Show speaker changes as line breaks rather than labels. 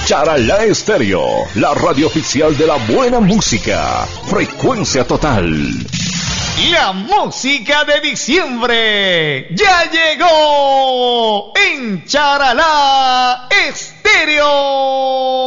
Charalá Estéreo, la radio oficial de la buena música. Frecuencia total.
La música de diciembre ya llegó en Charalá Estéreo.